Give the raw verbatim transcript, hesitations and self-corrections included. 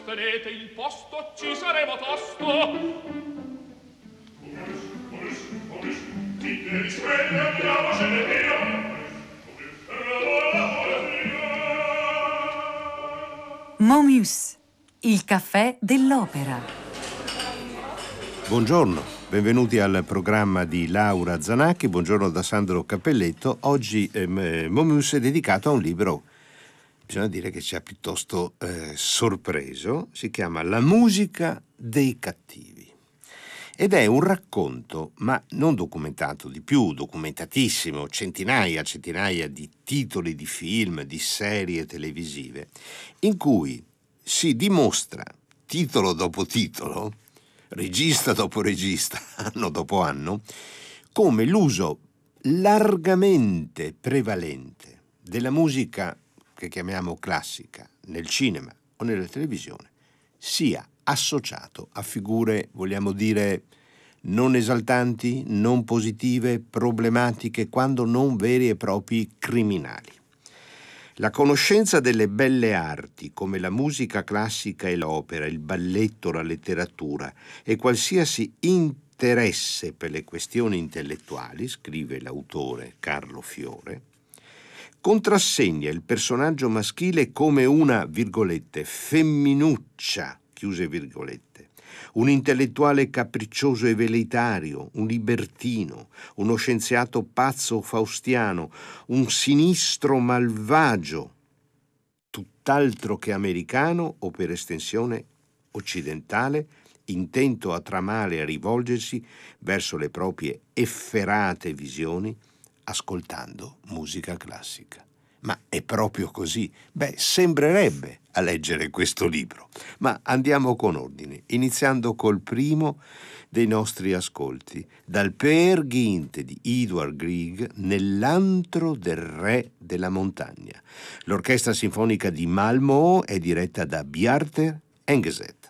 tenete il posto, ci saremo tosto. Momus, il caffè dell'opera. Buongiorno, benvenuti al programma di Laura Zanacchi. Buongiorno da Sandro Cappelletto. Oggi eh, Momus è dedicato a un libro, bisogna dire che ci ha piuttosto eh, sorpreso. Si chiama La musica dei cattivi ed è un racconto, ma non documentato, di più, documentatissimo, centinaia, centinaia di titoli di film, di serie televisive, in cui si dimostra, titolo dopo titolo, regista dopo regista, anno dopo anno, come l'uso largamente prevalente della musica che chiamiamo classica nel cinema o nella televisione sia associato a figure, vogliamo dire, non esaltanti, non positive, problematiche, quando non veri e propri criminali. La conoscenza delle belle arti, come la musica classica e l'opera, il balletto, la letteratura e qualsiasi interesse per le questioni intellettuali, scrive l'autore Carlo Fiore, contrassegna il personaggio maschile come una, virgolette, femminuccia, chiuse virgolette, un intellettuale capriccioso e velleitario, un libertino, uno scienziato pazzo faustiano, un sinistro malvagio, tutt'altro che americano o per estensione occidentale, intento a tramare e a rivolgersi verso le proprie efferate visioni, ascoltando musica classica. Ma è proprio così? Beh, sembrerebbe a leggere questo libro. Ma andiamo con ordine, iniziando col primo dei nostri ascolti, dal Peer Gynt di Edvard Grieg, Nell'antro del re della montagna. L'orchestra sinfonica di Malmö è diretta da Bjarte Engeset.